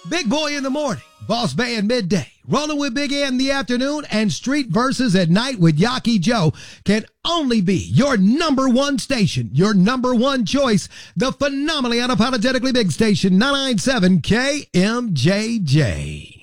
Big Boy in the morning, Boss Band midday, Rolling with Big Ant in the afternoon, and Street Verses at night with Yaki Joe can only be your number one station, your number one choice, the phenomenally unapologetically big station, 997 KMJJ.